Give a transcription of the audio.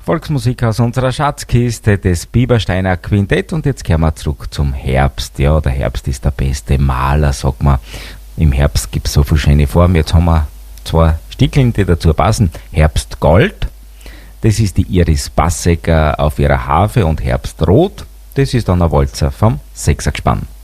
Volksmusik aus unserer Schatzkiste des Biebersteiner Quintett. Und jetzt kehren wir zurück zum Herbst. Ja, der Herbst ist der beste Maler, sagt man. Im Herbst gibt es so viele schöne Formen. Jetzt haben wir zwei Stickeln, die dazu passen. Herbstgold, das ist die Iris Bassecker auf ihrer Harfe, und Herbstrot, das ist dann ein Walzer vom Sechsergespann.